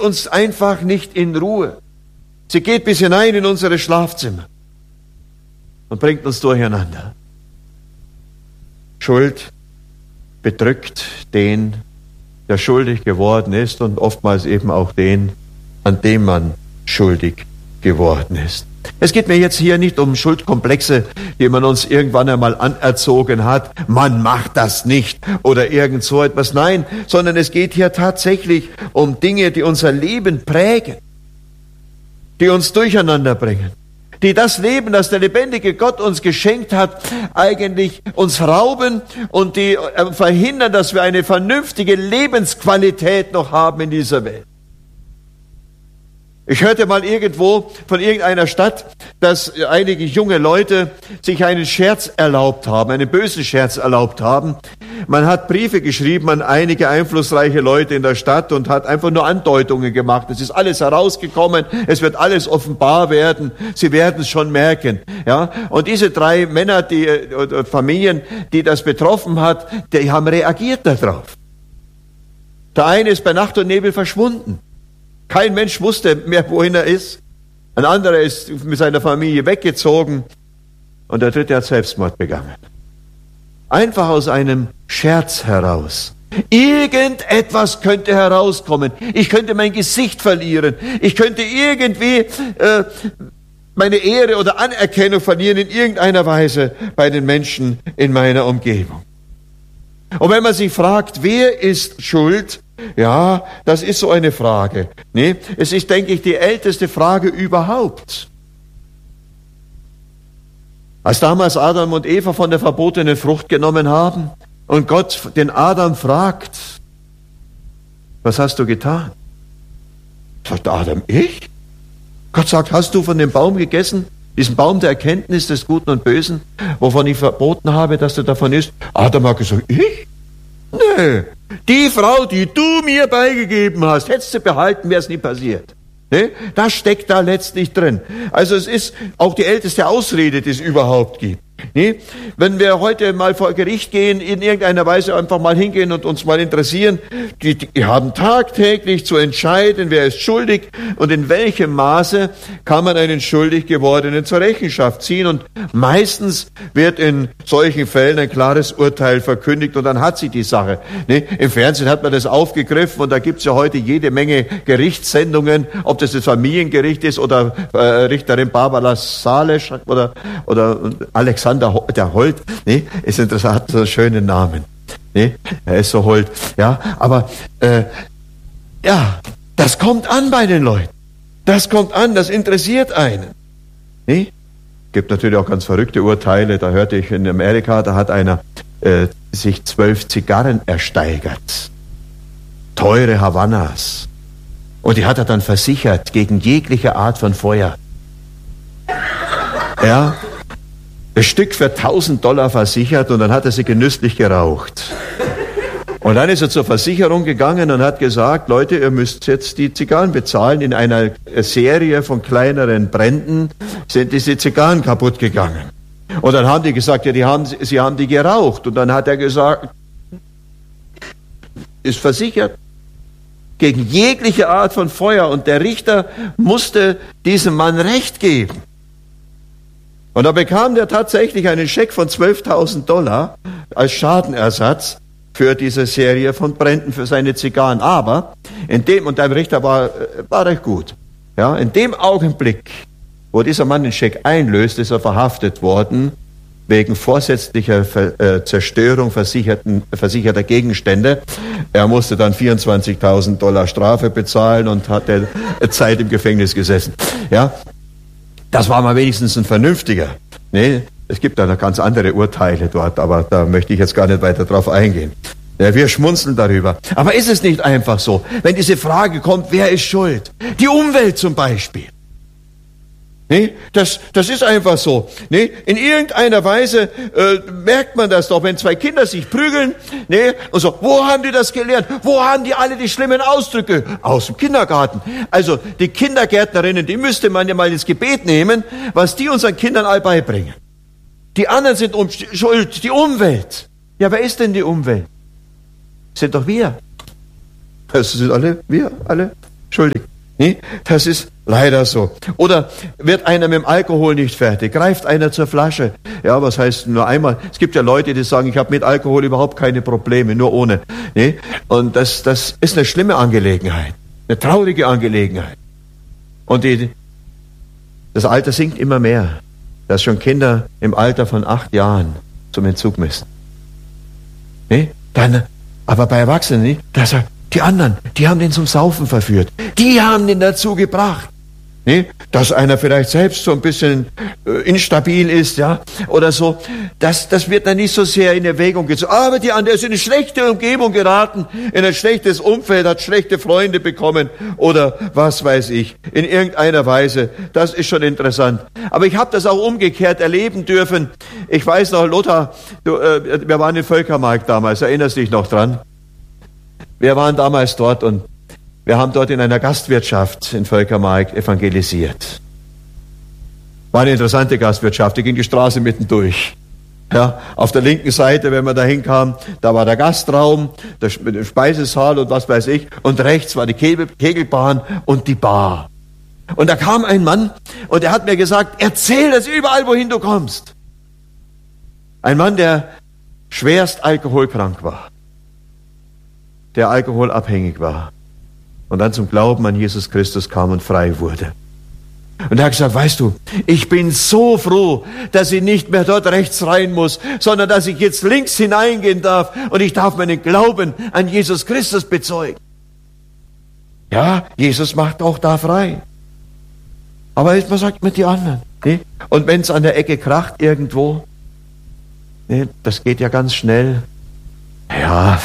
uns einfach nicht in Ruhe. Sie geht bis hinein in unsere Schlafzimmer und bringt uns durcheinander. Schuld bedrückt den, der schuldig geworden ist, und oftmals eben auch den, an dem man schuldig geworden ist. Es geht mir jetzt hier nicht um Schuldkomplexe, die man uns irgendwann einmal anerzogen hat. Man macht das nicht oder irgend so etwas. Nein, sondern es geht hier tatsächlich um Dinge, die unser Leben prägen, die uns durcheinander bringen, die das Leben, das der lebendige Gott uns geschenkt hat, eigentlich uns rauben und die verhindern, dass wir eine vernünftige Lebensqualität noch haben in dieser Welt. Ich hörte mal irgendwo von irgendeiner Stadt, dass einige junge Leute sich einen Scherz erlaubt haben, einen bösen Scherz erlaubt haben. Man hat Briefe geschrieben an einige einflussreiche Leute in der Stadt und hat einfach nur Andeutungen gemacht. Es ist alles herausgekommen, es wird alles offenbar werden, Sie werden es schon merken. Ja? Und diese 3 Männer, oder Familien, die das betroffen hat, die haben reagiert darauf. Der eine ist bei Nacht und Nebel verschwunden. Kein Mensch wusste mehr, wohin er ist. Ein anderer ist mit seiner Familie weggezogen. Und der dritte hat Selbstmord begangen. Einfach aus einem Scherz heraus. Irgendetwas könnte herauskommen. Ich könnte mein Gesicht verlieren. Ich könnte irgendwie meine Ehre oder Anerkennung verlieren in irgendeiner Weise bei den Menschen in meiner Umgebung. Und wenn man sich fragt, wer ist schuld? Ja, das ist so eine Frage. Nee, es ist, denke ich, die älteste Frage überhaupt. Als damals Adam und Eva von der verbotenen Frucht genommen haben und Gott den Adam fragt, was hast du getan? Sagt Adam, ich? Gott sagt, hast du von dem Baum gegessen? Diesen Baum der Erkenntnis des Guten und Bösen, wovon ich verboten habe, dass du davon isst? Adam hat gesagt, ich? Nee, die Frau, die du mir beigegeben hast, hättest du behalten, wäre es nie passiert. Nee? Das steckt da letztlich drin. Also es ist auch die älteste Ausrede, die es überhaupt gibt. Nee? Wenn wir heute mal vor Gericht gehen, in irgendeiner Weise einfach mal hingehen und uns mal interessieren, die haben tagtäglich zu entscheiden, wer ist schuldig und in welchem Maße kann man einen schuldig gewordenen zur Rechenschaft ziehen. Und meistens wird in solchen Fällen ein klares Urteil verkündigt und dann hat sie die Sache. Nee? Im Fernsehen hat man das aufgegriffen und da gibt es ja heute jede Menge Gerichtssendungen, ob das Familiengericht ist oder Richterin Barbara Salesch oder Alexander der Holt, nee, ist interessant, hat so einen schönen Namen. Nee, er ist so Holt. Ja, aber ja, das kommt an bei den Leuten. Das kommt an, das interessiert einen. Nee? Gibt natürlich auch ganz verrückte Urteile. Da hörte ich in Amerika, da hat einer sich 12 Zigarren ersteigert. Teure Havanas. Und die hat er dann versichert gegen jegliche Art von Feuer. Ja, das Stück für $1000 versichert und dann hat er sie genüsslich geraucht. Und dann ist er zur Versicherung gegangen und hat gesagt, Leute, ihr müsst jetzt die Zigarren bezahlen. In einer Serie von kleineren Bränden sind diese Zigarren kaputt gegangen. Und dann haben die gesagt, ja, sie haben die geraucht. Und dann hat er gesagt, ist versichert gegen jegliche Art von Feuer. Und der Richter musste diesem Mann Recht geben. Und da bekam der tatsächlich einen Scheck von $12.000 als Schadenersatz für diese Serie von Bränden für seine Zigarren. Aber und der Richter war recht gut. Ja, in dem Augenblick, wo dieser Mann den Scheck einlöst, ist er verhaftet worden wegen vorsätzlicher Zerstörung versicherter Gegenstände. Er musste dann $24.000 Strafe bezahlen und hat Zeit im Gefängnis gesessen. Ja. Das war mal wenigstens ein vernünftiger. Nee, es gibt da noch ganz andere Urteile dort, aber da möchte ich jetzt gar nicht weiter drauf eingehen. Ja, wir schmunzeln darüber. Aber ist es nicht einfach so, wenn diese Frage kommt, wer ist schuld? Die Umwelt zum Beispiel. Nee, das ist einfach so. Nee, in irgendeiner Weise merkt man das doch, wenn 2 Kinder sich prügeln. Nee, und so, wo haben die das gelernt? Wo haben die alle die schlimmen Ausdrücke? Aus dem Kindergarten. Also die Kindergärtnerinnen, die müsste man ja mal ins Gebet nehmen, was die unseren Kindern all beibringen. Die anderen sind schuld, die Umwelt. Ja, wer ist denn die Umwelt? Das sind doch wir. Das sind alle wir, alle schuldig. Nee, das ist leider so. Oder wird einer mit dem Alkohol nicht fertig, greift einer zur Flasche. Ja, was heißt nur einmal? Es gibt ja Leute, die sagen, ich habe mit Alkohol überhaupt keine Probleme, nur ohne. Nee? Und das ist eine schlimme Angelegenheit, eine traurige Angelegenheit. Und das Alter sinkt immer mehr, dass schon Kinder im Alter von 8 Jahren zum Entzug müssen. Nee? Aber bei Erwachsenen nicht, da sagt die anderen, die haben den zum Saufen verführt. Die haben den dazu gebracht. Nee? Dass einer vielleicht selbst so ein bisschen instabil ist, ja, oder so. Das wird dann nicht so sehr in Erwägung gezogen. Aber die andere ist in eine schlechte Umgebung geraten, in ein schlechtes Umfeld, hat schlechte Freunde bekommen oder was weiß ich, in irgendeiner Weise. Das ist schon interessant. Aber ich habe das auch umgekehrt erleben dürfen. Ich weiß noch, Lothar, wir waren in Völkermarkt damals, erinnerst dich noch dran? Wir waren damals dort und wir haben dort in einer Gastwirtschaft in Völkermarkt evangelisiert. War eine interessante Gastwirtschaft, die ging die Straße mittendurch. Ja, auf der linken Seite, wenn man da hinkam, da war der Gastraum, der Speisesaal und was weiß ich, und rechts war die Kegelbahn und die Bar. Und da kam ein Mann und er hat mir gesagt, erzähl das überall, wohin du kommst. Ein Mann, der schwerst alkoholkrank war, der alkoholabhängig war und dann zum Glauben an Jesus Christus kam und frei wurde. Und er hat gesagt, weißt du, ich bin so froh, dass ich nicht mehr dort rechts rein muss, sondern dass ich jetzt links hineingehen darf und ich darf meinen Glauben an Jesus Christus bezeugen. Ja, Jesus macht auch da frei. Aber man sagt mit die anderen. Ne? Und wenn es an der Ecke kracht irgendwo, ne, das geht ja ganz schnell. Ja,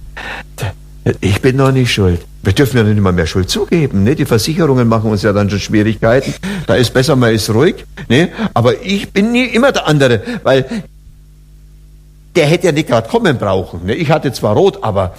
ich bin noch nicht schuld. Wir dürfen ja nicht immer mehr Schuld zugeben. Ne? Die Versicherungen machen uns ja dann schon Schwierigkeiten. Da ist besser, man ist ruhig. Ne? Aber ich bin nie immer der andere, weil der hätte ja nicht gerade kommen brauchen. Ne? Ich hatte zwar rot, aber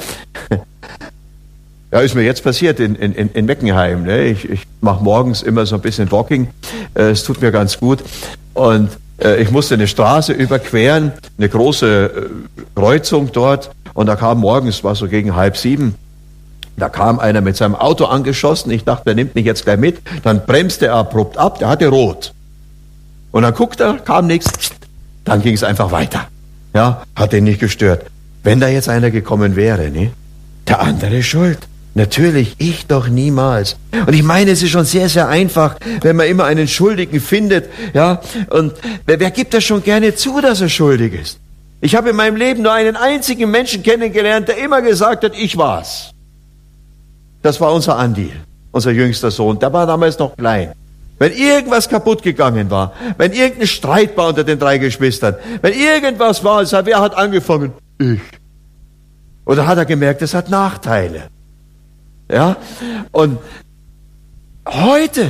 ja, ist mir jetzt passiert in Meckenheim. Ne? Ich mache morgens immer so ein bisschen Walking. Es tut mir ganz gut. Und ich musste eine Straße überqueren, eine große Kreuzung dort. Und da kam morgens, war so gegen 6:30, da kam einer mit seinem Auto angeschossen. Ich dachte, der nimmt mich jetzt gleich mit. Dann bremste er abrupt ab, der hatte rot. Und dann guckte er, kam nichts, dann ging es einfach weiter. Ja, hat ihn nicht gestört. Wenn da jetzt einer gekommen wäre, ne? Der andere schuld. Natürlich, ich doch niemals. Und ich meine, es ist schon sehr, sehr einfach, wenn man immer einen Schuldigen findet. Ja, und wer gibt das schon gerne zu, dass er schuldig ist? Ich habe in meinem Leben nur einen einzigen Menschen kennengelernt, der immer gesagt hat, ich war's. Das war unser Andi, unser jüngster Sohn. Der war damals noch klein. Wenn irgendwas kaputt gegangen war, wenn irgendein Streit war unter den 3 Geschwistern, wenn irgendwas war, wer hat angefangen? Ich. Oder hat er gemerkt, das hat Nachteile. Ja? Und heute,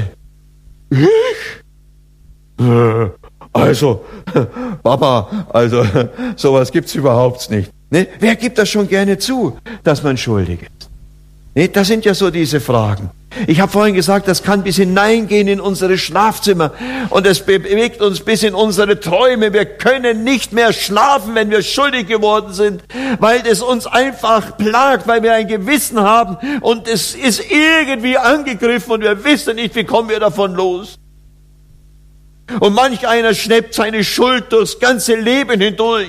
ich? Also, Papa, also, sowas gibt's überhaupt nicht. Ne? Wer gibt das schon gerne zu, dass man schuldig ist? Ne? Das sind ja so diese Fragen. Ich habe vorhin gesagt, das kann bis hineingehen in unsere Schlafzimmer und es bewegt uns bis in unsere Träume. Wir können nicht mehr schlafen, wenn wir schuldig geworden sind, weil es uns einfach plagt, weil wir ein Gewissen haben und es ist irgendwie angegriffen und wir wissen nicht, wie kommen wir davon los. Und manch einer schleppt seine Schuld durchs ganze Leben hindurch.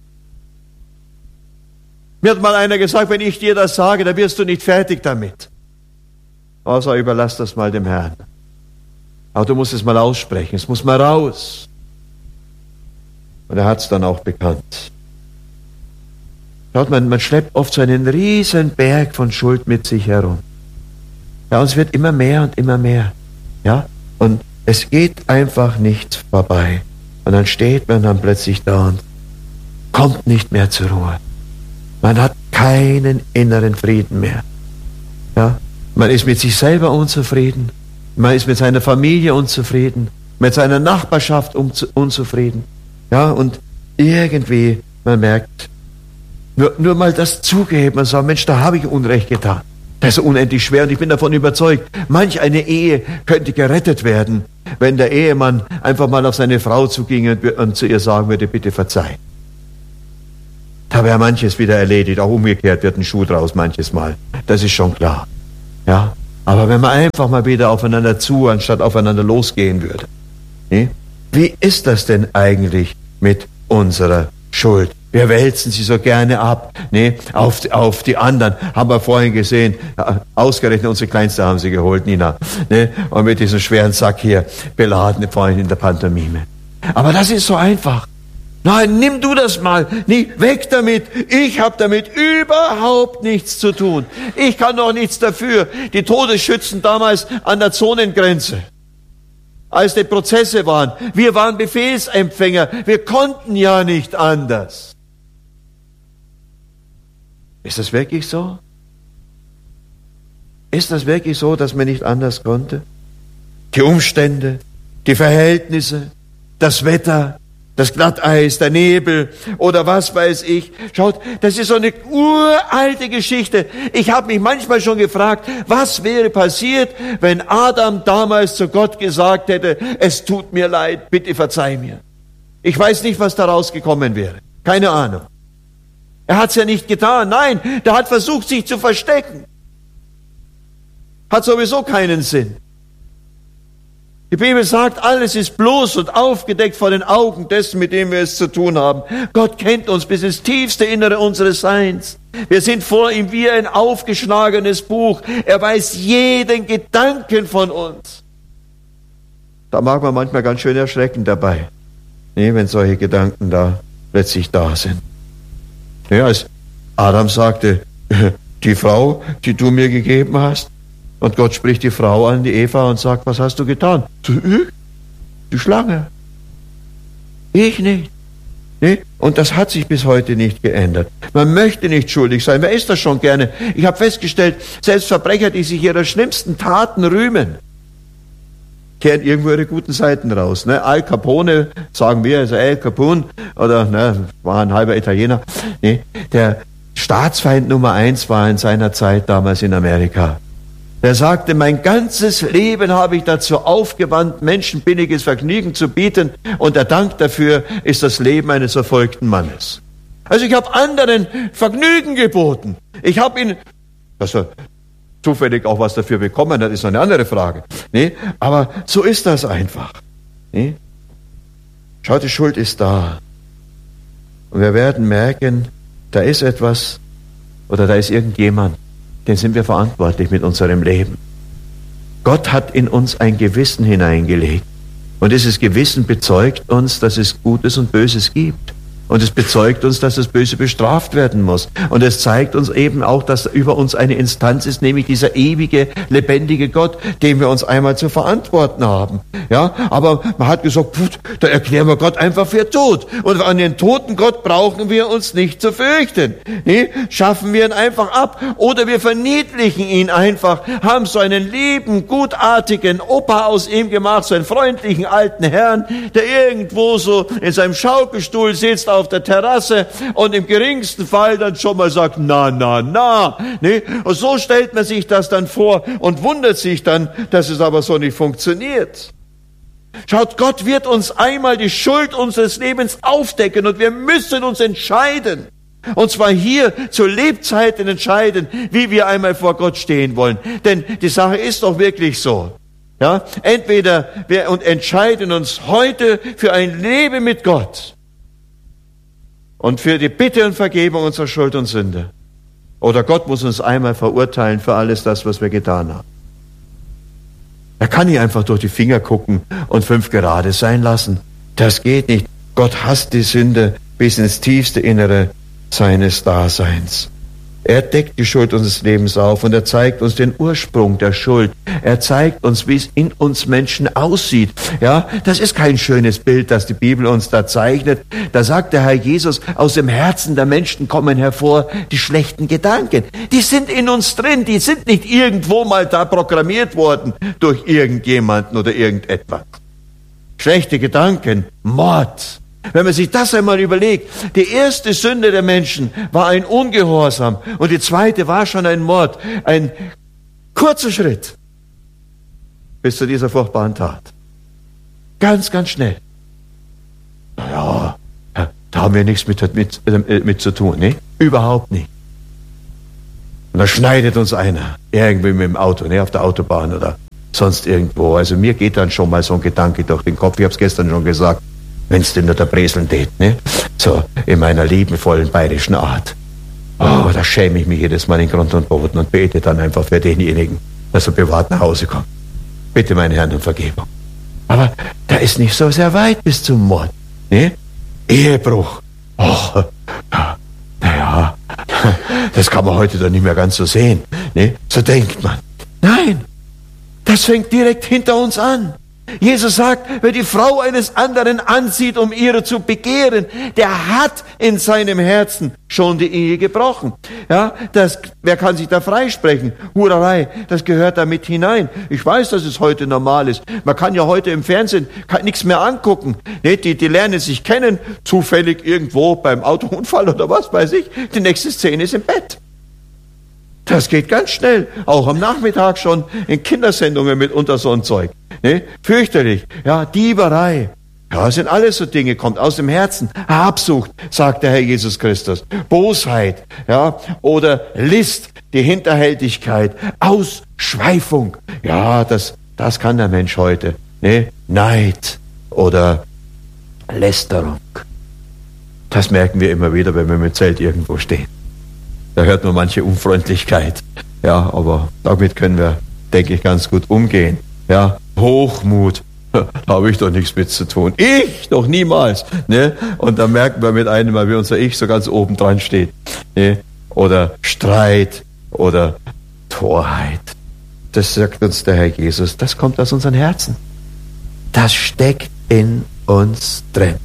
Mir hat mal einer gesagt, wenn ich dir das sage, dann wirst du nicht fertig damit. Also überlass das mal dem Herrn. Aber du musst es mal aussprechen, es muss mal raus. Und er hat es dann auch bekannt. Schaut, man schleppt oft so einen riesen Berg von Schuld mit sich herum. Ja, und es wird immer mehr und immer mehr. Ja, und es geht einfach nicht vorbei. Und dann steht man dann plötzlich da und kommt nicht mehr zur Ruhe. Man hat keinen inneren Frieden mehr. Ja, man ist mit sich selber unzufrieden. Man ist mit seiner Familie unzufrieden. Mit seiner Nachbarschaft unzufrieden. Ja, und irgendwie, man merkt, nur mal das zugeben und sagen, Mensch, da habe ich Unrecht getan. Das ist unendlich schwer und ich bin davon überzeugt, manch eine Ehe könnte gerettet werden, wenn der Ehemann einfach mal auf seine Frau zuginge und zu ihr sagen würde, bitte verzeih. Da wäre manches wieder erledigt, auch umgekehrt wird ein Schuh draus manches Mal. Das ist schon klar. Ja, Aber wenn man einfach mal wieder aufeinander zu, anstatt aufeinander losgehen würde. Ne? Wie ist das denn eigentlich mit unserer Schuld? Wir wälzen sie so gerne ab, ne, auf die anderen. Haben wir vorhin gesehen, ausgerechnet unsere Kleinste haben sie geholt, Nina, ne, und mit diesem schweren Sack hier beladen, vorhin in der Pantomime. Aber das ist so einfach. Nein, nimm du das mal, nee, weg damit. Ich habe damit überhaupt nichts zu tun. Ich kann doch nichts dafür. Die Todesschützen damals an der Zonengrenze, als die Prozesse waren, wir waren Befehlsempfänger, wir konnten ja nicht anders. Ist das wirklich so? Ist das wirklich so, dass man nicht anders konnte? Die Umstände, die Verhältnisse, das Wetter, das Glatteis, der Nebel oder was weiß ich. Schaut, das ist so eine uralte Geschichte. Ich habe mich manchmal schon gefragt, was wäre passiert, wenn Adam damals zu Gott gesagt hätte, es tut mir leid, bitte verzeih mir. Ich weiß nicht, was daraus gekommen wäre. Keine Ahnung. Er hat es ja nicht getan. Nein, der hat versucht, sich zu verstecken. Hat sowieso keinen Sinn. Die Bibel sagt, alles ist bloß und aufgedeckt vor den Augen dessen, mit dem wir es zu tun haben. Gott kennt uns bis ins tiefste Innere unseres Seins. Wir sind vor ihm wie ein aufgeschlagenes Buch. Er weiß jeden Gedanken von uns. Da mag man manchmal ganz schön erschrecken dabei, wenn solche Gedanken da plötzlich da sind. Ja, als Adam sagte, die Frau, die du mir gegeben hast, und Gott spricht die Frau an, die Eva, und sagt, was hast du getan? Ich? Die Schlange. Ich nicht. Nee? Und das hat sich bis heute nicht geändert. Man möchte nicht schuldig sein. Wer ist das schon gerne? Ich habe festgestellt, selbst Verbrecher, die sich ihrer schlimmsten Taten rühmen, kehren irgendwo ihre guten Seiten raus. Ne? Al Capone, sagen wir, also Al Capone, oder war ein halber Italiener. Ne? Der Staatsfeind Nummer 1 war in seiner Zeit damals in Amerika. Der sagte, mein ganzes Leben habe ich dazu aufgewandt, Menschen billiges Vergnügen zu bieten, und der Dank dafür ist das Leben eines verfolgten Mannes. Also ich habe anderen Vergnügen geboten. Ich habe ihnen, dass er zufällig auch was dafür bekommen hat, ist noch eine andere Frage. Nee, aber so ist das einfach. Nee? Schaut, die Schuld ist da. Und wir werden merken, da ist etwas oder da ist irgendjemand, den sind wir verantwortlich mit unserem Leben. Gott hat in uns ein Gewissen hineingelegt. Und dieses Gewissen bezeugt uns, dass es Gutes und Böses gibt. Und es bezeugt uns, dass das Böse bestraft werden muss. Und es zeigt uns eben auch, dass über uns eine Instanz ist, nämlich dieser ewige, lebendige Gott, den wir uns einmal zu verantworten haben. Ja, aber man hat gesagt, da erklären wir Gott einfach für tot. Und an den toten Gott brauchen wir uns nicht zu fürchten. Nee, schaffen wir ihn einfach ab. Oder wir verniedlichen ihn einfach, haben so einen lieben, gutartigen Opa aus ihm gemacht, so einen freundlichen alten Herrn, der irgendwo so in seinem Schaukelstuhl sitzt, auf der Terrasse und im geringsten Fall dann schon mal sagt, na. Ne? Und so stellt man sich das dann vor und wundert sich dann, dass es aber so nicht funktioniert. Schaut, Gott wird uns einmal die Schuld unseres Lebens aufdecken und wir müssen uns entscheiden. Und zwar hier zu Lebzeiten entscheiden, wie wir einmal vor Gott stehen wollen. Denn die Sache ist doch wirklich so. Ja? Entweder wir entscheiden uns heute für ein Leben mit Gott und für die Bitte und Vergebung unserer Schuld und Sünde. Oder Gott muss uns einmal verurteilen für alles das, was wir getan haben. Er kann nicht einfach durch die Finger gucken und 5 gerade sein lassen. Das geht nicht. Gott hasst die Sünde bis ins tiefste Innere seines Daseins. Er deckt die Schuld unseres Lebens auf und er zeigt uns den Ursprung der Schuld. Er zeigt uns, wie es in uns Menschen aussieht. Ja, das ist kein schönes Bild, das die Bibel uns da zeichnet. Da sagt der Herr Jesus, aus dem Herzen der Menschen kommen hervor die schlechten Gedanken. Die sind in uns drin, die sind nicht irgendwo mal da programmiert worden durch irgendjemanden oder irgendetwas. Schlechte Gedanken, Mord. Wenn man sich das einmal überlegt, die erste Sünde der Menschen war ein Ungehorsam und die zweite war schon ein Mord. Ein kurzer Schritt bis zu dieser furchtbaren Tat. Ganz, ganz schnell. Naja, da haben wir nichts mit zu tun, ne? Überhaupt nicht. Und dann schneidet uns einer, irgendwie mit dem Auto, ne, auf der Autobahn oder sonst irgendwo. Also mir geht dann schon mal so ein Gedanke durch den Kopf, ich habe es gestern schon gesagt, wenn es denn nur der Breseln tät, ne? So in meiner liebenvollen bayerischen Art. Oh, da schäme ich mich jedes Mal in Grund und Boden und bete dann einfach für denjenigen, dass er bewahrt nach Hause kommt. Bitte, meine Herren, um Vergebung. Aber da ist nicht so sehr weit bis zum Mord. Ne? Ehebruch. Och, naja, das kann man heute doch nicht mehr ganz so sehen. Ne? So denkt man. Nein, das fängt direkt hinter uns an. Jesus sagt, wer die Frau eines anderen ansieht, um ihre zu begehren, der hat in seinem Herzen schon die Ehe gebrochen. Ja, wer kann sich da freisprechen? Hurerei, das gehört da mit hinein. Ich weiß, dass es heute normal ist. Man kann ja heute im Fernsehen nichts mehr angucken. Die lernen sich kennen, zufällig irgendwo beim Autounfall oder was weiß ich. Die nächste Szene ist im Bett. Das geht ganz schnell, auch am Nachmittag schon in Kindersendungen mitunter so ein Zeug. Ne? Fürchterlich, ja, Dieberei. Ja, das sind alles so Dinge, kommt aus dem Herzen. Habsucht, sagt der Herr Jesus Christus. Bosheit, ja, oder List, die Hinterhältigkeit, Ausschweifung. Ja, das kann der Mensch heute. Ne? Neid oder Lästerung. Das merken wir immer wieder, wenn wir mit Zelt irgendwo stehen. Da hört man manche Unfreundlichkeit. Ja, aber damit können wir, denke ich, ganz gut umgehen. Ja, Hochmut, da habe ich doch nichts mit zu tun. Ich doch niemals. Ne? Und da merken wir mit einem Mal, wie unser Ich so ganz oben dran steht. Ne? Oder Streit oder Torheit. Das sagt uns der Herr Jesus, das kommt aus unseren Herzen. Das steckt in uns drin.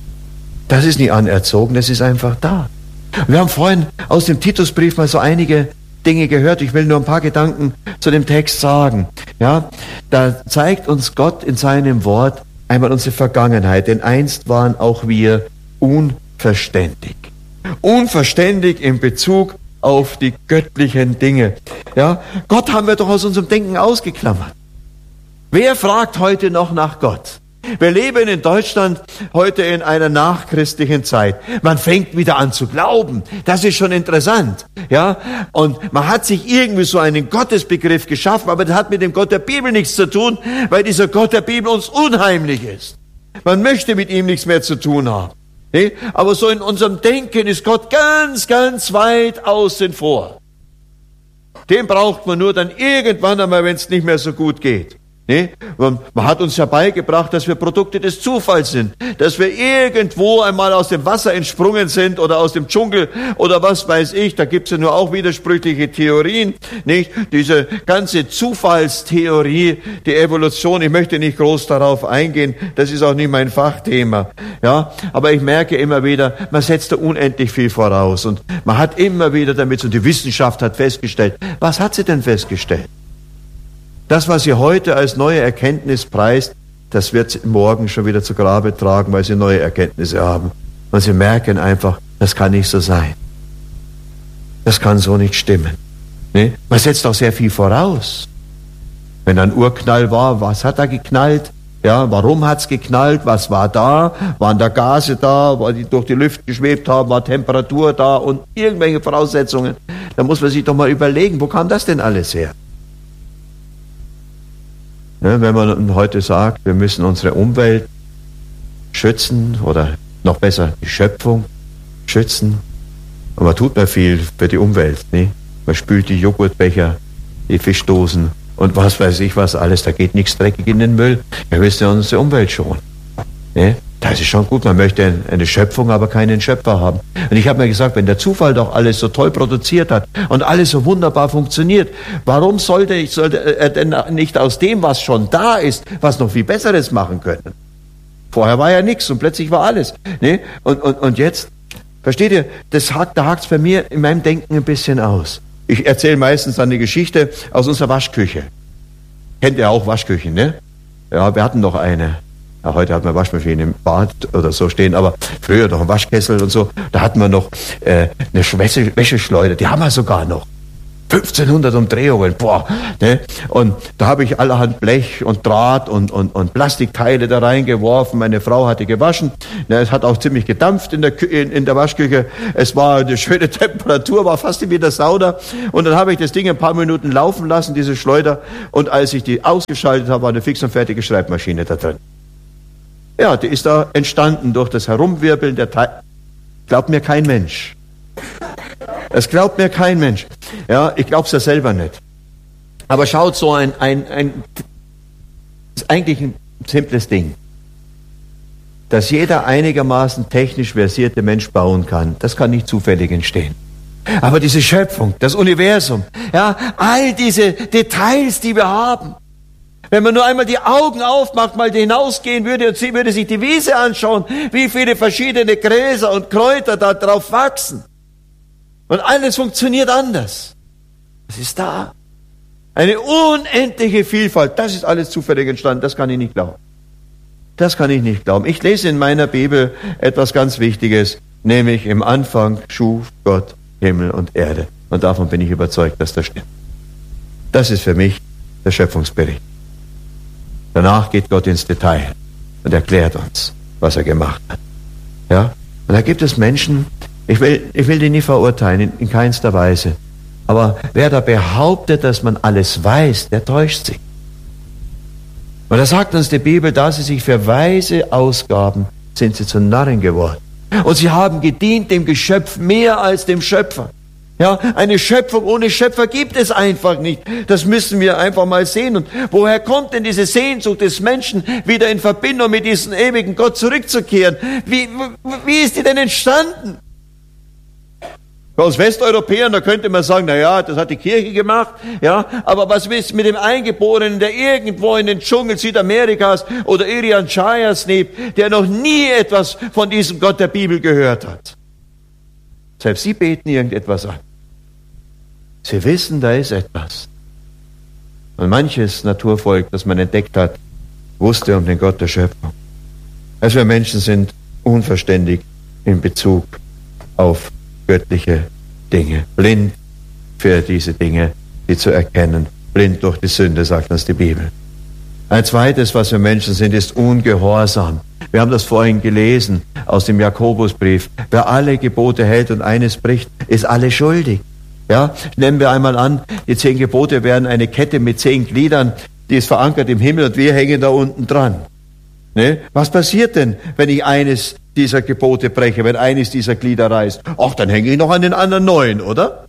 Das ist nicht anerzogen, das ist einfach da. Wir haben vorhin aus dem Titusbrief mal so einige Dinge gehört. Ich will nur ein paar Gedanken zu dem Text sagen. Ja, da zeigt uns Gott in seinem Wort einmal unsere Vergangenheit, denn einst waren auch wir unverständig. Unverständig in Bezug auf die göttlichen Dinge. Ja, Gott haben wir doch aus unserem Denken ausgeklammert. Wer fragt heute noch nach Gott? Wir leben in Deutschland heute in einer nachchristlichen Zeit. Man fängt wieder an zu glauben. Das ist schon interessant. Ja? Und man hat sich irgendwie so einen Gottesbegriff geschaffen, aber das hat mit dem Gott der Bibel nichts zu tun, weil dieser Gott der Bibel uns unheimlich ist. Man möchte mit ihm nichts mehr zu tun haben. Nee? Aber so in unserem Denken ist Gott ganz, ganz weit außen vor. Den braucht man nur dann irgendwann einmal, wenn es nicht mehr so gut geht. Nee? Man hat uns ja beigebracht, dass wir Produkte des Zufalls sind, dass wir irgendwo einmal aus dem Wasser entsprungen sind oder aus dem Dschungel oder was weiß ich, da gibt's ja nur auch widersprüchliche Theorien, nicht? Diese ganze Zufallstheorie, die Evolution, ich möchte nicht groß darauf eingehen, das ist auch nicht mein Fachthema, ja? Aber ich merke immer wieder, man setzt da unendlich viel voraus und man hat immer wieder damit, und die Wissenschaft hat festgestellt, was hat sie denn festgestellt? Das, was sie heute als neue Erkenntnis preist, das wird sie morgen schon wieder zu Grabe tragen, weil sie neue Erkenntnisse haben. Und sie merken einfach, das kann nicht so sein. Das kann so nicht stimmen. Ne? Man setzt auch sehr viel voraus. Wenn ein Urknall war, was hat da geknallt? Ja, warum hat's geknallt? Was war da? Waren da Gase da, weil die durch die Lüfte geschwebt haben? War Temperatur da und irgendwelche Voraussetzungen? Da muss man sich doch mal überlegen, wo kam das denn alles her? Ja, wenn man heute sagt, wir müssen unsere Umwelt schützen oder noch besser die Schöpfung schützen, und man tut mehr viel für die Umwelt. Ne? Man spült die Joghurtbecher, die Fischdosen und was weiß ich was alles, da geht nichts dreckig in den Müll. Wir müssen ja unsere Umwelt schonen. Ne? Das ist schon gut, man möchte eine Schöpfung, aber keinen Schöpfer haben. Und ich habe mir gesagt, wenn der Zufall doch alles so toll produziert hat und alles so wunderbar funktioniert, warum sollte er denn nicht aus dem, was schon da ist, was noch viel Besseres machen können? Vorher war ja nichts und plötzlich war alles. Ne? Und jetzt, versteht ihr, da hakt's bei mir in meinem Denken ein bisschen aus. Ich erzähle meistens eine Geschichte aus unserer Waschküche. Kennt ihr auch Waschküchen, ne? Ja, wir hatten noch eine. Ja, heute hat man Waschmaschine im Bad oder so stehen, aber früher noch ein Waschkessel und so. Da hatten wir noch eine Wäscheschleuder, die haben wir sogar noch. 1500 Umdrehungen, boah. Ne? Und da habe ich allerhand Blech und Draht und Plastikteile da reingeworfen. Meine Frau hatte gewaschen. Ne? Es hat auch ziemlich gedampft in der Waschküche. Es war eine schöne Temperatur, war fast wie der Sauna. Und dann habe ich das Ding ein paar Minuten laufen lassen, diese Schleuder. Und als ich die ausgeschaltet habe, war eine fix und fertige Schreibmaschine da drin. Ja, die ist da entstanden durch das Herumwirbeln der Teile. Glaubt mir kein Mensch. Es glaubt mir kein Mensch. Ja, ich glaub's ja selber nicht. Aber schaut, so ist eigentlich ein simples Ding. Dass jeder einigermaßen technisch versierte Mensch bauen kann, das kann nicht zufällig entstehen. Aber diese Schöpfung, das Universum, ja, all diese Details, die wir haben, wenn man nur einmal die Augen aufmacht, mal hinausgehen würde und sie würde sich die Wiese anschauen, wie viele verschiedene Gräser und Kräuter da drauf wachsen. Und alles funktioniert anders. Es ist da. Eine unendliche Vielfalt. Das ist alles zufällig entstanden. Das kann ich nicht glauben. Das kann ich nicht glauben. Ich lese in meiner Bibel etwas ganz Wichtiges, nämlich im Anfang schuf Gott Himmel und Erde. Und davon bin ich überzeugt, dass das stimmt. Das ist für mich der Schöpfungsbericht. Danach geht Gott ins Detail und erklärt uns, was er gemacht hat. Ja? Und da gibt es Menschen, ich will die nie verurteilen, in keinster Weise. Aber wer da behauptet, dass man alles weiß, der täuscht sich. Und da sagt uns die Bibel, da sie sich für Weise ausgaben, sind sie zu Narren geworden. Und sie haben gedient dem Geschöpf mehr als dem Schöpfer. Ja, eine Schöpfung ohne Schöpfer gibt es einfach nicht. Das müssen wir einfach mal sehen. Und woher kommt denn diese Sehnsucht des Menschen, wieder in Verbindung mit diesem ewigen Gott zurückzukehren? Wie ist die denn entstanden? Bei uns Westeuropäern, da könnte man sagen, na ja, das hat die Kirche gemacht, ja, aber was ist mit dem Eingeborenen, der irgendwo in den Dschungel Südamerikas oder Irian Jayas lebt, der noch nie etwas von diesem Gott der Bibel gehört hat? Selbst sie beten irgendetwas an. Sie wissen, da ist etwas. Und manches Naturvolk, das man entdeckt hat, wusste um den Gott der Schöpfung. Also wir Menschen sind unverständig in Bezug auf göttliche Dinge, blind für diese Dinge, die zu erkennen, blind durch die Sünde, sagt uns die Bibel. Ein zweites, was wir Menschen sind, ist Ungehorsam. Wir haben das vorhin gelesen aus dem Jakobusbrief. Wer alle Gebote hält und eines bricht, ist alle schuldig. Ja, nehmen wir einmal an, die 10 Gebote wären eine Kette mit 10 Gliedern, die ist verankert im Himmel und wir hängen da unten dran. Ne? Was passiert denn, wenn ich eines dieser Gebote breche, wenn eines dieser Glieder reißt? Ach, dann hänge ich noch an den anderen 9, oder?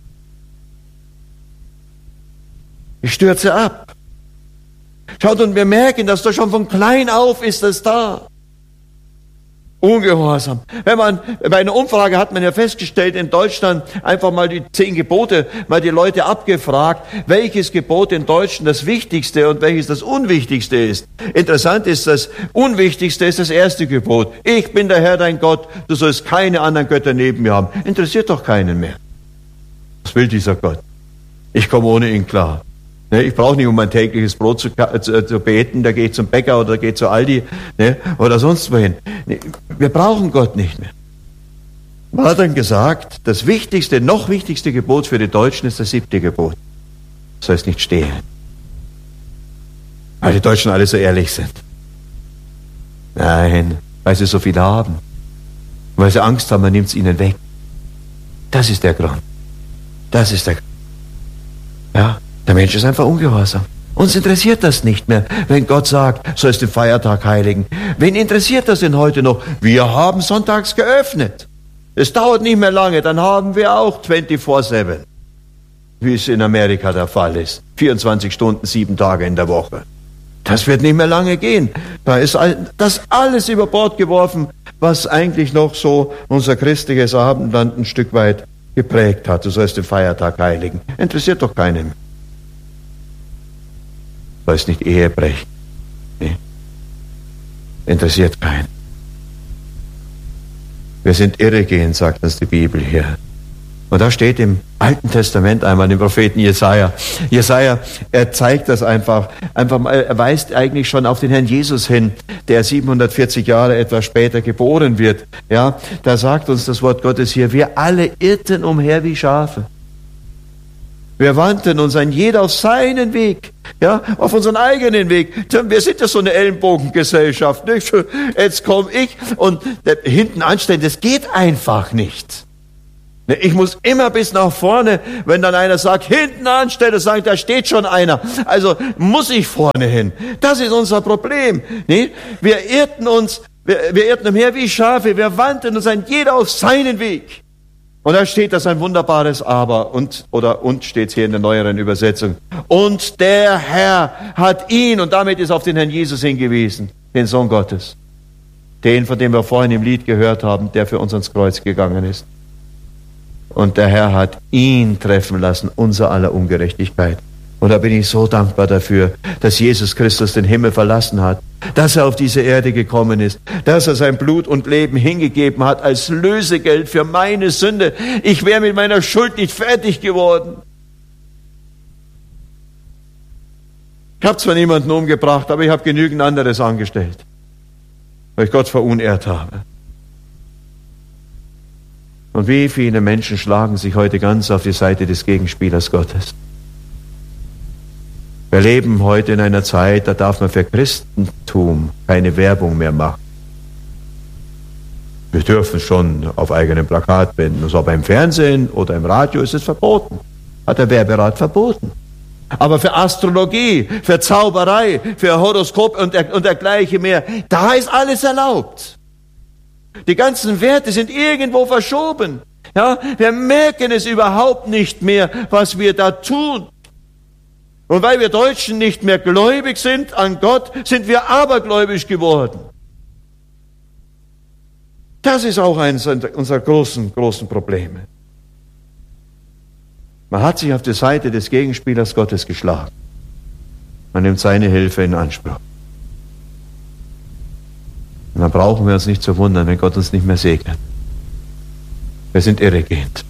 Ich stürze ab. Schaut, und wir merken, dass da schon von klein auf ist das da. Ungehorsam. Bei einer Umfrage hat man ja festgestellt, in Deutschland einfach mal die 10 Gebote, mal die Leute abgefragt, welches Gebot in Deutschen das Wichtigste und welches das Unwichtigste ist. Interessant ist, das Unwichtigste ist das erste Gebot. Ich bin der Herr, dein Gott, du sollst keine anderen Götter neben mir haben. Interessiert doch keinen mehr. Was will dieser Gott? Ich komme ohne ihn klar. Ich brauche nicht um mein tägliches Brot zu beten, da gehe ich zum Bäcker oder gehe zu Aldi oder sonst wohin. Wir brauchen Gott nicht mehr. Man hat dann gesagt, das wichtigste, noch wichtigste Gebot für die Deutschen ist das 7. Gebot. Du sollst nicht stehlen. Weil die Deutschen alle so ehrlich sind. Nein, weil sie so viel haben. Weil sie Angst haben, man nimmt es ihnen weg. Das ist der Grund. Das ist der Grund. Ja. Der Mensch ist einfach ungehorsam. Uns interessiert das nicht mehr, wenn Gott sagt, sollst den Feiertag heiligen. Wen interessiert das denn heute noch? Wir haben sonntags geöffnet. Es dauert nicht mehr lange, dann haben wir auch 24/7, wie es in Amerika der Fall ist. 24 Stunden, 7 Tage in der Woche. Das wird nicht mehr lange gehen. Da ist das alles über Bord geworfen, was eigentlich noch so unser christliches Abendland ein Stück weit geprägt hat. Du sollst den Feiertag heiligen. Interessiert doch keinen. Du sollst nicht Ehe brechen. Nee. Interessiert keinen. Wir sind irregehend, sagt uns die Bibel hier. Und da steht im Alten Testament einmal im Propheten Jesaja. Jesaja, er zeigt das einfach mal, er weist eigentlich schon auf den Herrn Jesus hin, der 740 Jahre etwas später geboren wird. Ja, da sagt uns das Wort Gottes hier, wir alle irrten umher wie Schafe. Wir wandten uns ein jeder auf seinen Weg, ja, auf unseren eigenen Weg. Wir sind ja so eine Ellenbogengesellschaft, nicht? Jetzt komme ich und hinten anstellen, das geht einfach nicht. Ich muss immer bis nach vorne, wenn dann einer sagt, hinten anstellen, sagt, da steht schon einer. Also muss ich vorne hin. Das ist unser Problem. Nee? Wir irrten umher wie Schafe, wir wandten uns ein jeder auf seinen Weg. Und da steht das ein wunderbares Aber und steht hier in der neueren Übersetzung. Und der Herr hat ihn, und damit ist auf den Herrn Jesus hingewiesen, den Sohn Gottes. Den, von dem wir vorhin im Lied gehört haben, der für uns ans Kreuz gegangen ist. Und der Herr hat ihn treffen lassen, unser aller Ungerechtigkeit. Und da bin ich so dankbar dafür, dass Jesus Christus den Himmel verlassen hat, dass er auf diese Erde gekommen ist, dass er sein Blut und Leben hingegeben hat als Lösegeld für meine Sünde. Ich wäre mit meiner Schuld nicht fertig geworden. Ich habe zwar niemanden umgebracht, aber ich habe genügend anderes angestellt, weil ich Gott verunehrt habe. Und wie viele Menschen schlagen sich heute ganz auf die Seite des Gegenspielers Gottes. Wir leben heute in einer Zeit, da darf man für Christentum keine Werbung mehr machen. Wir dürfen schon auf eigenem Plakat binden, also beim Fernsehen oder im Radio ist es verboten. Hat der Werberat verboten. Aber für Astrologie, für Zauberei, für Horoskop und dergleichen mehr, da ist alles erlaubt. Die ganzen Werte sind irgendwo verschoben. Ja, wir merken es überhaupt nicht mehr, was wir da tun. Und weil wir Deutschen nicht mehr gläubig sind an Gott, sind wir abergläubisch geworden. Das ist auch eines unserer großen Probleme. Man hat sich auf die Seite des Gegenspielers Gottes geschlagen. Man nimmt seine Hilfe in Anspruch. Und dann brauchen wir uns nicht zu wundern, wenn Gott uns nicht mehr segnet. Wir sind irregehend.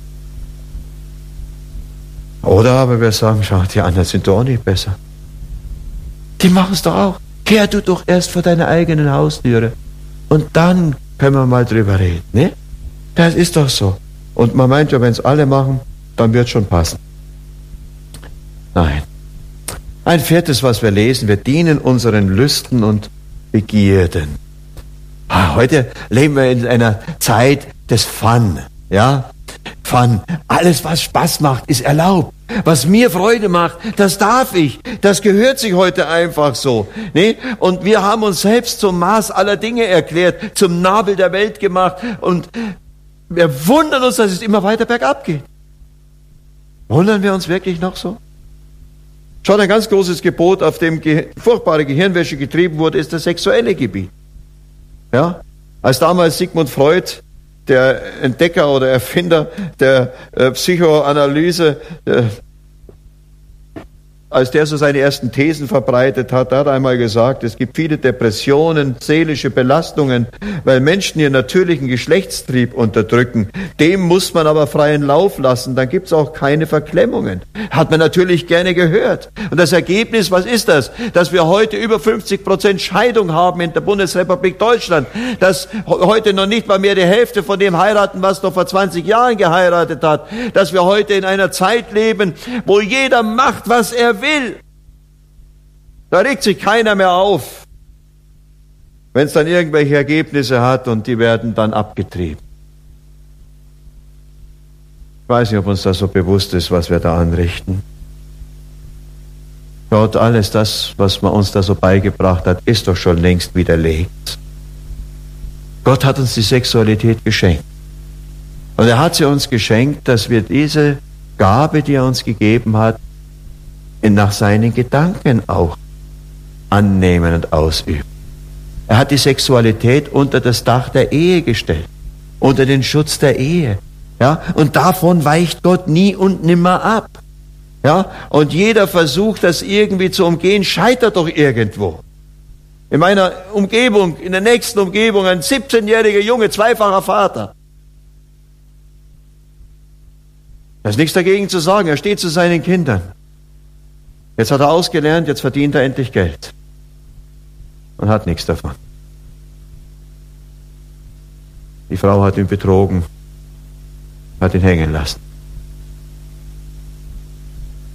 Oder aber wir sagen, schau, die anderen sind doch auch nicht besser. Die machen es doch auch. Kehr du doch erst vor deiner eigenen Haustüre. Und dann können wir mal drüber reden. Ne? Das ist doch so. Und man meint ja, wenn es alle machen, dann wird es schon passen. Nein. Ein viertes, was wir lesen, wir dienen unseren Lüsten und Begierden. Heute leben wir in einer Zeit des Fun. Ja? Fun. Alles, was Spaß macht, ist erlaubt. Was mir Freude macht, das darf ich. Das gehört sich heute einfach so. Ne? Und wir haben uns selbst zum Maß aller Dinge erklärt, zum Nabel der Welt gemacht. Und wir wundern uns, dass es immer weiter bergab geht. Wundern wir uns wirklich noch so? Schon ein ganz großes Gebot, auf dem furchtbare Gehirnwäsche getrieben wurde, ist das sexuelle Gebiet. Ja? Als damals Sigmund Freud, der Entdecker oder Erfinder der Psychoanalyse, als der so seine ersten Thesen verbreitet hat, hat er einmal gesagt, es gibt viele Depressionen, seelische Belastungen, weil Menschen ihren natürlichen Geschlechtstrieb unterdrücken. Dem muss man aber freien Lauf lassen, dann gibt es auch keine Verklemmungen. Hat man natürlich gerne gehört. Und das Ergebnis, was ist das? Dass wir heute über 50% Scheidung haben in der Bundesrepublik Deutschland, dass heute noch nicht mal mehr die Hälfte von dem heiraten, was noch vor 20 Jahren geheiratet hat, dass wir heute in einer Zeit leben, wo jeder macht, was er will. Da regt sich keiner mehr auf, wenn es dann irgendwelche Ergebnisse hat und die werden dann abgetrieben. Ich weiß nicht, ob uns das so bewusst ist, was wir da anrichten. Gott, alles das, was man uns da so beigebracht hat, ist doch schon längst widerlegt. Gott hat uns die Sexualität geschenkt. Und er hat sie uns geschenkt, dass wir diese Gabe, die er uns gegeben hat, nach seinen Gedanken auch annehmen und ausüben. Er hat die Sexualität unter das Dach der Ehe gestellt, unter den Schutz der Ehe. Ja? Und davon weicht Gott nie und nimmer ab. Ja? Und jeder Versuch, das irgendwie zu umgehen, scheitert doch irgendwo. In meiner Umgebung, in der nächsten Umgebung, ein 17-jähriger Junge, zweifacher Vater. Da ist nichts dagegen zu sagen, er steht zu seinen Kindern. Jetzt hat er ausgelernt, jetzt verdient er endlich Geld. Und hat nichts davon. Die Frau hat ihn betrogen, hat ihn hängen lassen.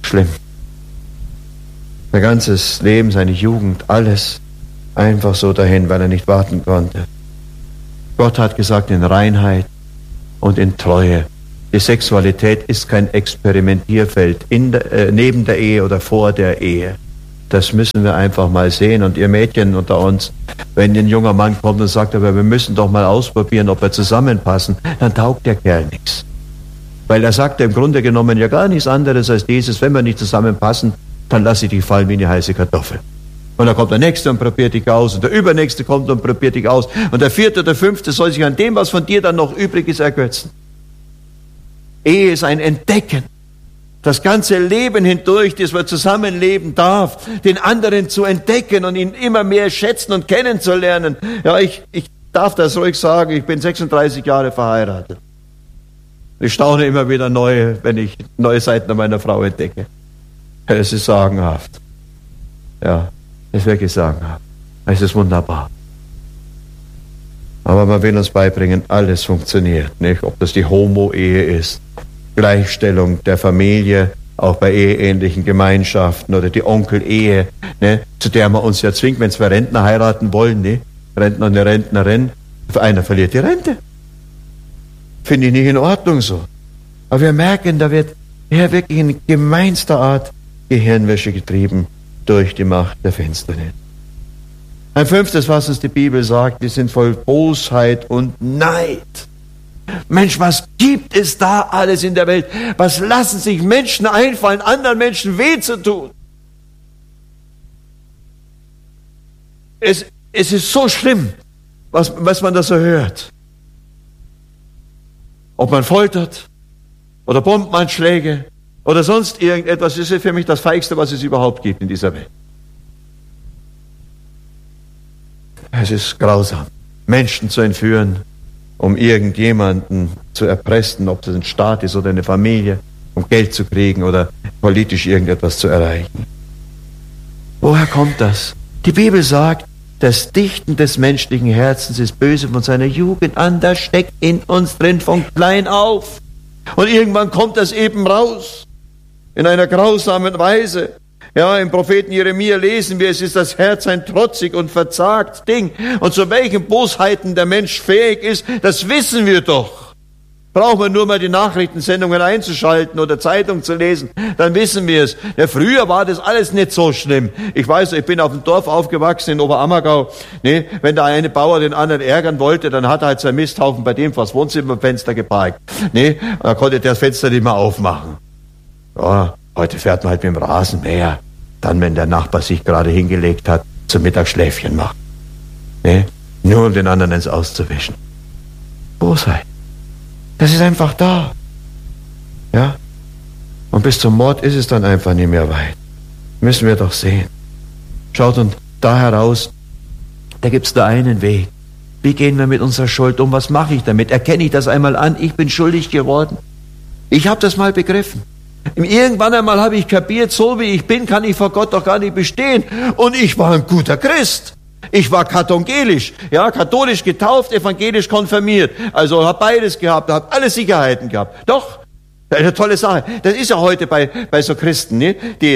Schlimm. Sein ganzes Leben, seine Jugend, alles einfach so dahin, weil er nicht warten konnte. Gott hat gesagt, in Reinheit und in Treue. Die Sexualität ist kein Experimentierfeld neben der Ehe oder vor der Ehe. Das müssen wir einfach mal sehen. Und ihr Mädchen unter uns, wenn ein junger Mann kommt und sagt, aber wir müssen doch mal ausprobieren, ob wir zusammenpassen, dann taugt der Kerl nichts. Weil er sagt im Grunde genommen ja gar nichts anderes als dieses, wenn wir nicht zusammenpassen, dann lasse ich dich fallen wie eine heiße Kartoffel. Und dann kommt der Nächste und probiert dich aus und der Übernächste kommt und probiert dich aus und der Vierte oder Fünfte soll sich an dem, was von dir dann noch übrig ist, ergötzen. Ehe ist ein Entdecken. Das ganze Leben hindurch, das man zusammenleben darf, den anderen zu entdecken und ihn immer mehr schätzen und kennenzulernen. Ja, ich darf das ruhig sagen, ich bin 36 Jahre verheiratet. Ich staune immer wieder neu, wenn ich neue Seiten an meiner Frau entdecke. Es ist sagenhaft. Ja, es ist wirklich sagenhaft. Es ist wunderbar. Aber man will uns beibringen, alles funktioniert, nicht? Ob das die Homo-Ehe ist, Gleichstellung der Familie, auch bei eheähnlichen Gemeinschaften oder die Onkel-Ehe, ne, zu der man uns ja zwingt, wenn zwei Rentner heiraten wollen, ne, Rentner und eine Rentnerin, einer verliert die Rente. Finde ich nicht in Ordnung so. Aber wir merken, da wird wirklich in gemeinster Art Gehirnwäsche getrieben durch die Macht der Finsternis. Ein fünftes, was uns die Bibel sagt, wir sind voll Bosheit und Neid. Mensch, was gibt es da alles in der Welt? Was lassen sich Menschen einfallen, anderen Menschen weh zu tun? Es ist so schlimm, was man da so hört. Ob man foltert oder Bombenanschläge oder sonst irgendetwas, ist für mich das Feigste, was es überhaupt gibt in dieser Welt. Es ist grausam, Menschen zu entführen, um irgendjemanden zu erpressen, ob das ein Staat ist oder eine Familie, um Geld zu kriegen oder politisch irgendetwas zu erreichen. Woher kommt das? Die Bibel sagt, das Dichten des menschlichen Herzens ist böse von seiner Jugend an, das steckt in uns drin von klein auf. Und irgendwann kommt das eben raus, in einer grausamen Weise. Ja, im Propheten Jeremia lesen wir, es ist das Herz ein trotzig und verzagt Ding. Und zu welchen Bosheiten der Mensch fähig ist, das wissen wir doch. Brauchen wir nur mal die Nachrichtensendungen einzuschalten oder Zeitung zu lesen, dann wissen wir es. Ja, früher war das alles nicht so schlimm. Ich weiß, ich bin auf dem Dorf aufgewachsen in Oberammergau. Ne, wenn der eine Bauer den anderen ärgern wollte, dann hat er halt seinen Misthaufen bei dem vor das Wohnzimmerfenster geparkt. Ne, da konnte der das Fenster nicht mehr aufmachen. Ja, heute fährt man halt mit dem Rasenmäher, dann, wenn der Nachbar sich gerade hingelegt hat, zum Mittagsschläfchen macht. Ne? Nur um den anderen ins Auszuwischen. Bosheit. Das ist einfach da. Ja? Und bis zum Mord ist es dann einfach nicht mehr weit. Müssen wir doch sehen. Schaut, und da heraus, da gibt es da einen Weg. Wie gehen wir mit unserer Schuld um? Was mache ich damit? Erkenne ich das einmal an? Ich bin schuldig geworden. Ich habe das mal begriffen. Irgendwann einmal habe ich kapiert, so wie ich bin, kann ich vor Gott doch gar nicht bestehen. Und ich war ein guter Christ. Ich war katholisch, ja, katholisch getauft, evangelisch konfirmiert. Also habe beides gehabt, habe alle Sicherheiten gehabt. Doch, eine tolle Sache. Das ist ja heute bei so Christen, ne?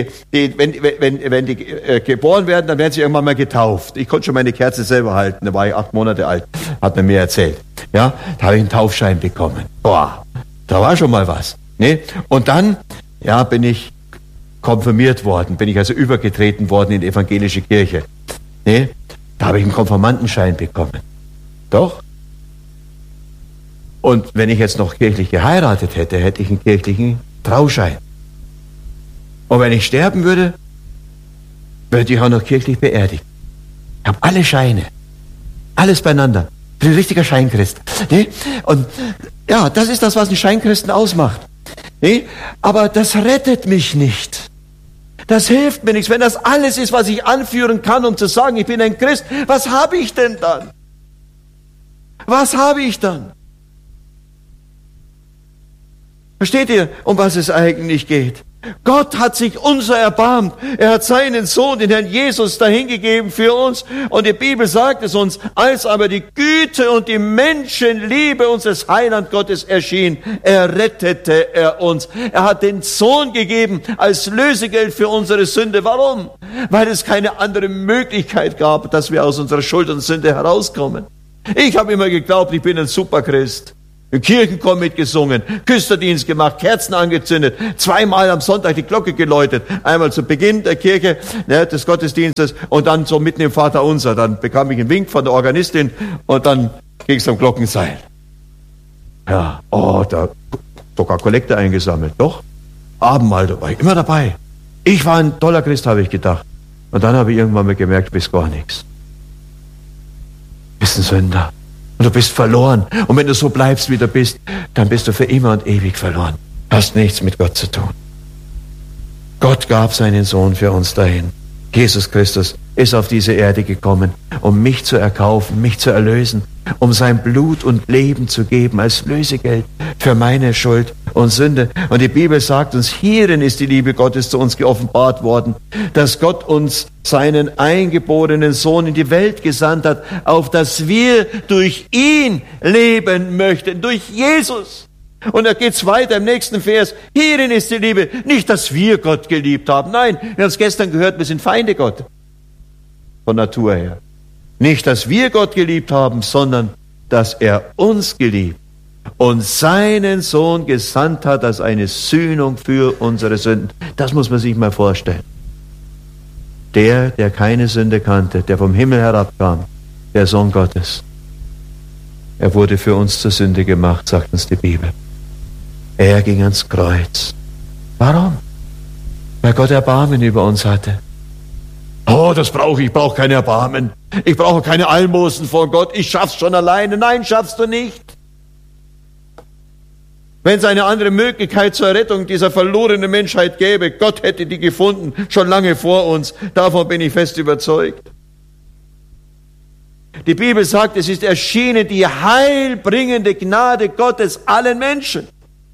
Wenn die geboren werden, dann werden sie irgendwann mal getauft. Ich konnte schon meine Kerze selber halten, da war ich 8 Monate alt, hat man mir erzählt. Ja, da habe ich einen Taufschein bekommen. Boah, da war schon mal was. Ne? Und dann, ja, bin ich konfirmiert worden, bin ich also übergetreten worden in die evangelische Kirche. Ne? Da habe ich einen Konfirmandenschein bekommen. Doch. Und wenn ich jetzt noch kirchlich geheiratet hätte, hätte ich einen kirchlichen Trauschein. Und wenn ich sterben würde, würde ich auch noch kirchlich beerdigt. Ich habe alle Scheine. Alles beieinander. Ich bin ein richtiger Scheinchrist. Ne? Und ja, das ist das, was einen Scheinchristen ausmacht. Ne? Aber das rettet mich nicht. Das hilft mir nichts. Wenn das alles ist, was ich anführen kann, um zu sagen, ich bin ein Christ, was habe ich denn dann? Was habe ich dann? Versteht ihr, um was es eigentlich geht? Gott hat sich unser erbarmt. Er hat seinen Sohn, den Herrn Jesus, dahingegeben für uns. Und die Bibel sagt es uns, als aber die Güte und die Menschenliebe unseres Heiland Gottes erschien, errettete er uns. Er hat den Sohn gegeben als Lösegeld für unsere Sünde. Warum? Weil es keine andere Möglichkeit gab, dass wir aus unserer Schuld und Sünde herauskommen. Ich habe immer geglaubt, ich bin ein Superchrist. In Kirchenchor mitgesungen, Küsterdienst gemacht, Kerzen angezündet, 2-mal am Sonntag die Glocke geläutet. Einmal zu Beginn der Kirche, des Gottesdienstes und dann so mitten im Vaterunser. Dann bekam ich einen Wink von der Organistin und dann ging es am Glockenseil. Ja, da sogar Kollekte eingesammelt. Doch, Abendmahl dabei, immer dabei. Ich war ein toller Christ, habe ich gedacht. Und dann habe ich irgendwann mal gemerkt, du bist gar nichts. Du bist ein Sünder. Und du bist verloren. Und wenn du so bleibst, wie du bist, dann bist du für immer und ewig verloren. Hast nichts mit Gott zu tun. Gott gab seinen Sohn für uns dahin. Jesus Christus ist auf diese Erde gekommen, um mich zu erkaufen, mich zu erlösen, um sein Blut und Leben zu geben als Lösegeld für meine Schuld und Sünde. Und die Bibel sagt uns, hierin ist die Liebe Gottes zu uns geoffenbart worden, dass Gott uns seinen eingeborenen Sohn in die Welt gesandt hat, auf dass wir durch ihn leben möchten, durch Jesus. Und da geht's weiter im nächsten Vers. Hierin ist die Liebe. Nicht, dass wir Gott geliebt haben. Nein, wir haben es gestern gehört, wir sind Feinde Gott. Von Natur her. Nicht, dass wir Gott geliebt haben, sondern, dass er uns geliebt und seinen Sohn gesandt hat als eine Sühnung für unsere Sünden. Das muss man sich mal vorstellen. Der keine Sünde kannte, der vom Himmel herabkam, der Sohn Gottes. Er wurde für uns zur Sünde gemacht, sagt uns die Bibel. Er ging ans Kreuz. Warum? Weil Gott Erbarmen über uns hatte. Oh, das brauche ich. Ich brauche keine Erbarmen. Ich brauche keine Almosen vor Gott. Ich schaff's schon alleine. Nein, schaffst du nicht. Wenn es eine andere Möglichkeit zur Rettung dieser verlorenen Menschheit gäbe, Gott hätte die gefunden, schon lange vor uns. Davon bin ich fest überzeugt. Die Bibel sagt, es ist erschienen die heilbringende Gnade Gottes allen Menschen.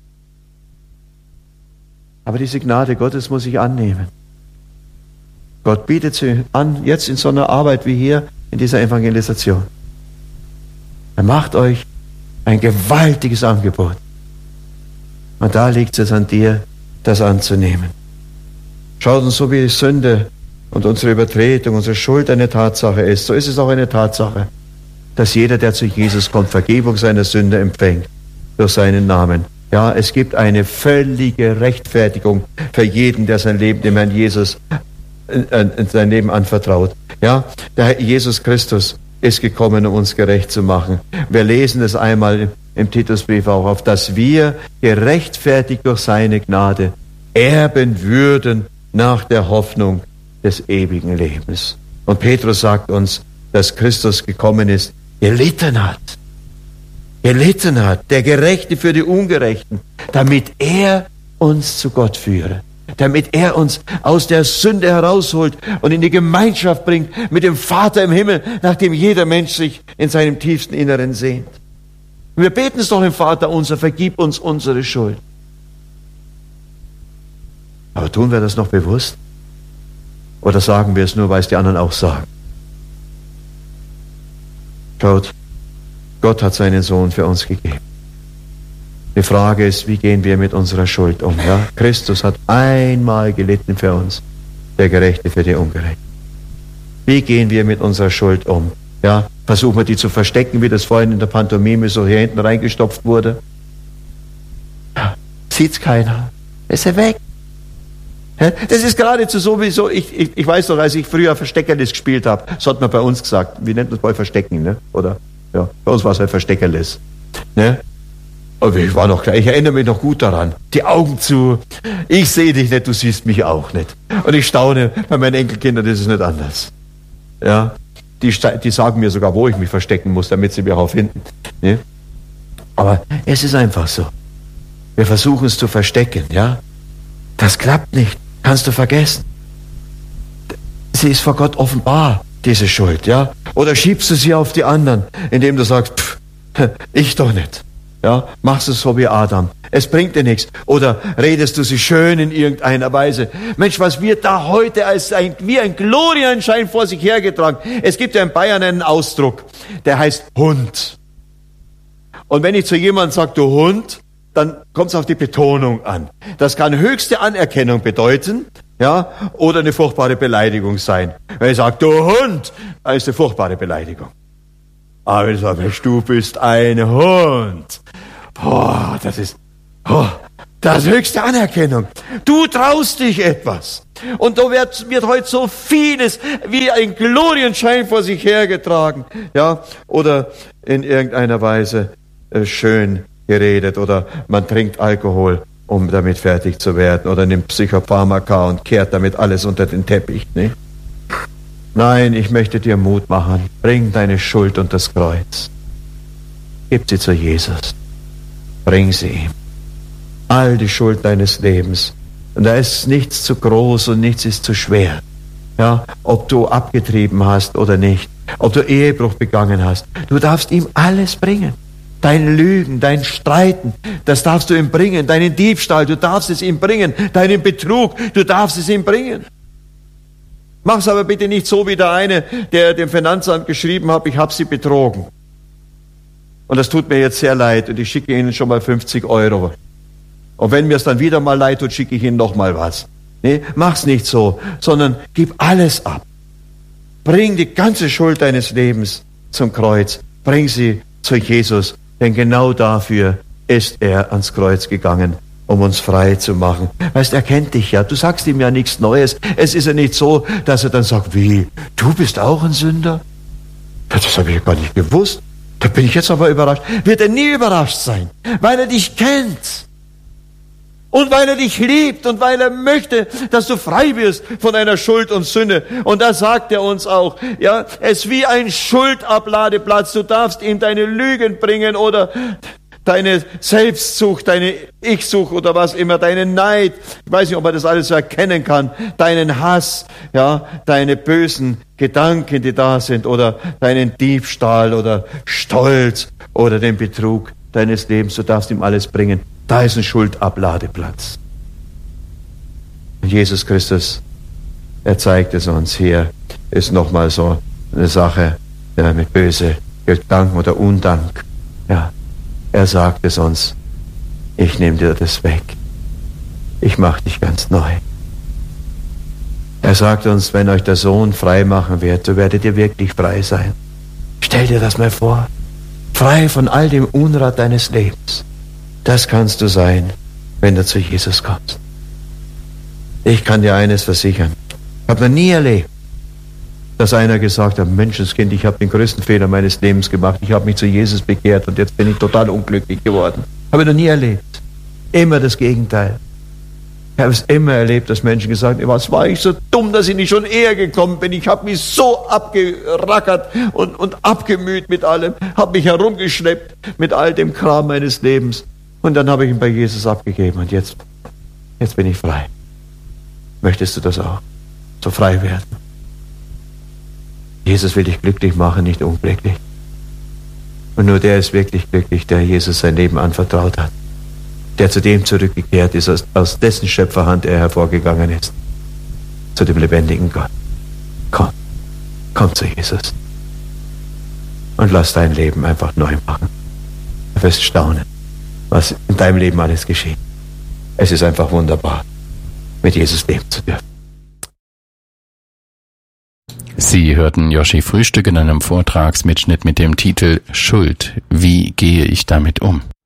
Aber diese Gnade Gottes muss ich annehmen. Gott bietet sie an, jetzt in so einer Arbeit wie hier, in dieser Evangelisation. Er macht euch ein gewaltiges Angebot. Und da liegt es an dir, das anzunehmen. Schaut uns, so wie Sünde und unsere Übertretung, unsere Schuld eine Tatsache ist, so ist es auch eine Tatsache, dass jeder, der zu Jesus kommt, Vergebung seiner Sünde empfängt durch seinen Namen. Ja, es gibt eine völlige Rechtfertigung für jeden, der sein Leben dem Herrn Jesus sein Leben anvertraut. Ja, der Herr Jesus Christus ist gekommen, um uns gerecht zu machen. Wir lesen es einmal im Titusbrief auch, auf dass wir gerechtfertigt durch seine Gnade erben würden nach der Hoffnung des ewigen Lebens. Und Petrus sagt uns, dass Christus gekommen ist, gelitten hat, der Gerechte für die Ungerechten, damit er uns zu Gott führe, damit er uns aus der Sünde herausholt und in die Gemeinschaft bringt mit dem Vater im Himmel, nach dem jeder Mensch sich in seinem tiefsten Inneren sehnt. Und wir beten es doch im Vater unser, vergib uns unsere Schuld. Aber tun wir das noch bewusst? Oder sagen wir es nur, weil es die anderen auch sagen? Schaut, Gott hat seinen Sohn für uns gegeben. Die Frage ist, wie gehen wir mit unserer Schuld um? Ja? Christus hat einmal gelitten für uns, der Gerechte für die Ungerechten. Wie gehen wir mit unserer Schuld um? Ja? Versuchen wir die zu verstecken, wie das vorhin in der Pantomime so hier hinten reingestopft wurde? Ja, sieht's keiner. Ist er weg? Das ist geradezu sowieso, ich weiß doch, als ich früher Versteckerlis gespielt habe, so hat man bei uns gesagt, wie nennt man es bei Verstecken, ne? Oder? Ja, bei uns war es halt Versteckerlis. Ne? Aber ich war noch gleich, ich erinnere mich noch gut daran. Die Augen zu, ich sehe dich nicht, du siehst mich auch nicht. Und ich staune, bei meinen Enkelkindern ist es nicht anders. Ja, die sagen mir sogar, wo ich mich verstecken muss, damit sie mich auch finden. Ne? Aber es ist einfach so. Wir versuchen es zu verstecken, ja. Das klappt nicht, kannst du vergessen. Sie ist vor Gott offenbar, diese Schuld, ja. Oder schiebst du sie auf die anderen, indem du sagst, ich doch nicht. Ja, machst du es so wie Adam. Es bringt dir nichts. Oder redest du sie schön in irgendeiner Weise. Mensch, was wird da heute wie ein Glorienschein vor sich hergetragen? Es gibt ja in Bayern einen Ausdruck, der heißt Hund. Und wenn ich zu jemandem sage, du Hund, dann kommt es auf die Betonung an. Das kann höchste Anerkennung bedeuten, ja, oder eine furchtbare Beleidigung sein. Wenn ich sage, du Hund, dann ist eine furchtbare Beleidigung. Aber wenn ich sage, du bist ein Hund, das ist höchste Anerkennung. Du traust dich etwas. Und da wird heute so vieles wie ein Glorienschein vor sich hergetragen, ja, oder in irgendeiner Weise schön geredet, oder man trinkt Alkohol, um damit fertig zu werden, oder nimmt Psychopharmaka und kehrt damit alles unter den Teppich, ne? Nein, ich möchte dir Mut machen. Bring deine Schuld unter das Kreuz. Gib sie zu Jesus. Bring sie ihm. All die Schuld deines Lebens. Und da ist nichts zu groß und nichts ist zu schwer. Ja, ob du abgetrieben hast oder nicht, ob du Ehebruch begangen hast. Du darfst ihm alles bringen. Dein Lügen, dein Streiten, das darfst du ihm bringen. Deinen Diebstahl, du darfst es ihm bringen. Deinen Betrug, du darfst es ihm bringen. Mach's aber bitte nicht so wie der eine, der dem Finanzamt geschrieben hat, ich habe sie betrogen. Und das tut mir jetzt sehr leid und ich schicke Ihnen schon mal 50 €. Und wenn mir es dann wieder mal leid tut, schicke ich Ihnen noch mal was. Nee, mach's nicht so, sondern gib alles ab. Bring die ganze Schuld deines Lebens zum Kreuz. Bring sie zu Jesus, denn genau dafür ist er ans Kreuz gegangen, um uns frei zu machen. Weißt, er kennt dich ja. Du sagst ihm ja nichts Neues. Es ist ja nicht so, dass er dann sagt, wie, du bist auch ein Sünder? Das habe ich ja gar nicht gewusst. Da bin ich jetzt aber überrascht. Wird er nie überrascht sein, weil er dich kennt. Und weil er dich liebt und weil er möchte, dass du frei wirst von deiner Schuld und Sünde. Und da sagt er uns auch, ja, es ist wie ein Schuldabladeplatz. Du darfst ihm deine Lügen bringen oder deine Selbstsucht, deine Ich-Sucht oder was immer, deinen Neid, ich weiß nicht, ob man das alles so erkennen kann, deinen Hass, ja, deine bösen Gedanken, die da sind, oder deinen Diebstahl oder Stolz oder den Betrug deines Lebens, du darfst ihm alles bringen. Da ist ein Schuldabladeplatz. Und Jesus Christus, er zeigt es uns hier, ist nochmal so eine Sache, ja, mit böse Gedanken oder Undank, ja. Er sagt es uns, ich nehme dir das weg. Ich mache dich ganz neu. Er sagt uns, wenn euch der Sohn frei machen wird, so werdet ihr wirklich frei sein. Stell dir das mal vor. Frei von all dem Unrat deines Lebens. Das kannst du sein, wenn du zu Jesus kommst. Ich kann dir eines versichern. Ich habe noch nie erlebt, dass einer gesagt hat, Menschenskind, ich habe den größten Fehler meines Lebens gemacht. Ich habe mich zu Jesus bekehrt und jetzt bin ich total unglücklich geworden. Habe ich noch nie erlebt. Immer das Gegenteil. Ich habe es immer erlebt, dass Menschen gesagt haben, was war ich so dumm, dass ich nicht schon eher gekommen bin. Ich habe mich so abgerackert und abgemüht mit allem, habe mich herumgeschleppt mit all dem Kram meines Lebens. Und dann habe ich ihn bei Jesus abgegeben und jetzt bin ich frei. Möchtest du das auch? So frei werden? Jesus will dich glücklich machen, nicht unglücklich. Und nur der ist wirklich glücklich, der Jesus sein Leben anvertraut hat. Der zu dem zurückgekehrt ist, aus dessen Schöpferhand er hervorgegangen ist. Zu dem lebendigen Gott. Komm zu Jesus. Und lass dein Leben einfach neu machen. Du wirst staunen, was in deinem Leben alles geschieht. Es ist einfach wunderbar, mit Jesus leben zu dürfen. Sie hörten Joschi Frühstück in einem Vortragsmitschnitt mit dem Titel Schuld. Wie gehe ich damit um?